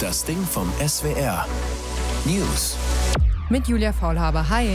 Das Ding vom SWR. News. Mit Julia Faulhaber. Hi.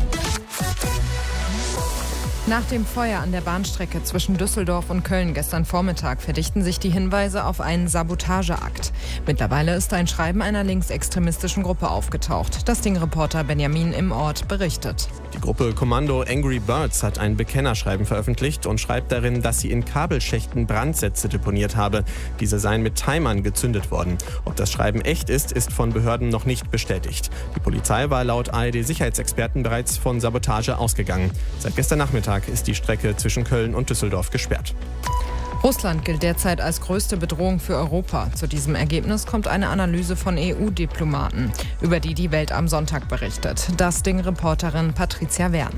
Nach dem Feuer an der Bahnstrecke zwischen Düsseldorf und Köln gestern Vormittag verdichten sich die Hinweise auf einen Sabotageakt. Mittlerweile ist ein Schreiben einer linksextremistischen Gruppe aufgetaucht. Das Ding-Reporter Benjamin im Ort berichtet. Die Gruppe Kommando Angry Birds hat ein Bekennerschreiben veröffentlicht und schreibt darin, dass sie in Kabelschächten Brandsätze deponiert habe. Diese seien mit Timern gezündet worden. Ob das Schreiben echt ist, ist von Behörden noch nicht bestätigt. Die Polizei war laut ARD-Sicherheitsexperten bereits von Sabotage ausgegangen. Seit gestern Nachmittag ist die Strecke zwischen Köln und Düsseldorf gesperrt. Russland gilt derzeit als größte Bedrohung für Europa. Zu diesem Ergebnis kommt eine Analyse von EU-Diplomaten, über die die Welt am Sonntag berichtet. Das Ding-Reporterin Patricia Wern.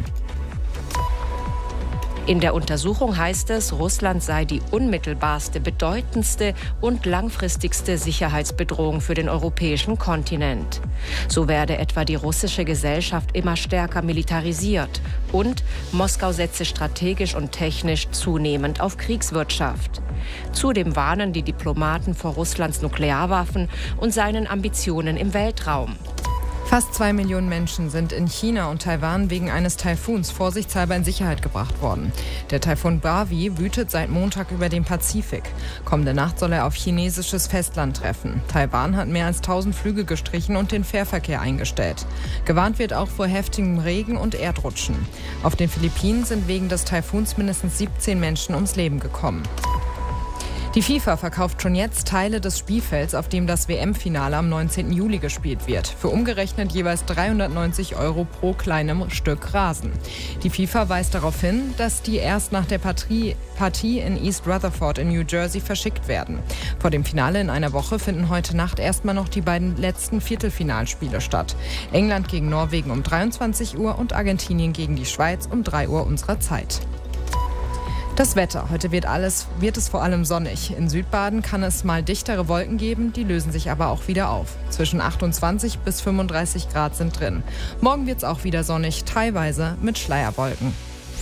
In der Untersuchung heißt es, Russland sei die unmittelbarste, bedeutendste und langfristigste Sicherheitsbedrohung für den europäischen Kontinent. So werde etwa die russische Gesellschaft immer stärker militarisiert und Moskau setze strategisch und technisch zunehmend auf Kriegswirtschaft. Zudem warnen die Diplomaten vor Russlands Nuklearwaffen und seinen Ambitionen im Weltraum. Fast 2 Millionen Menschen sind in China und Taiwan wegen eines Taifuns vorsichtshalber in Sicherheit gebracht worden. Der Taifun Bavi wütet seit Montag über den Pazifik. Kommende Nacht soll er auf chinesisches Festland treffen. Taiwan hat mehr als 1000 Flüge gestrichen und den Fährverkehr eingestellt. Gewarnt wird auch vor heftigem Regen und Erdrutschen. Auf den Philippinen sind wegen des Taifuns mindestens 17 Menschen ums Leben gekommen. Die FIFA verkauft schon jetzt Teile des Spielfelds, auf dem das WM-Finale am 19. Juli gespielt wird. Für umgerechnet jeweils 390 € pro kleinem Stück Rasen. Die FIFA weist darauf hin, dass die erst nach der Partie in East Rutherford in New Jersey verschickt werden. Vor dem Finale in einer Woche finden heute Nacht erstmal noch die beiden letzten Viertelfinalspiele statt. England gegen Norwegen um 23 Uhr und Argentinien gegen die Schweiz um 3 Uhr unserer Zeit. Das Wetter. Heute wird es vor allem sonnig. In Südbaden kann es mal dichtere Wolken geben, die lösen sich aber auch wieder auf. Zwischen 28 bis 35 Grad sind drin. Morgen wird es auch wieder sonnig, teilweise mit Schleierwolken.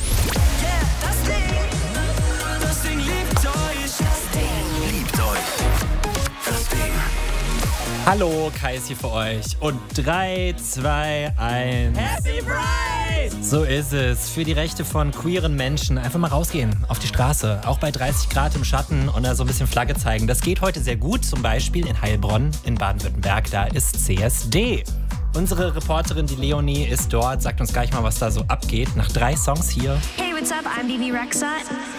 Das Ding liebt euch. Das Ding liebt euch. Das Ding. Hallo, Kai ist hier für euch. Und 3, 2, 1. Happy Pride! So ist es. Für die Rechte von queeren Menschen einfach mal rausgehen auf die Straße. Auch bei 30 Grad im Schatten und da so ein bisschen Flagge zeigen. Das geht heute sehr gut. Zum Beispiel in Heilbronn in Baden-Württemberg. Da ist CSD. Unsere Reporterin, die Leonie, ist dort. Sagt uns gleich mal, was da so abgeht. Nach 3 Songs hier. Hey, what's up? I'm Bibi Rexha.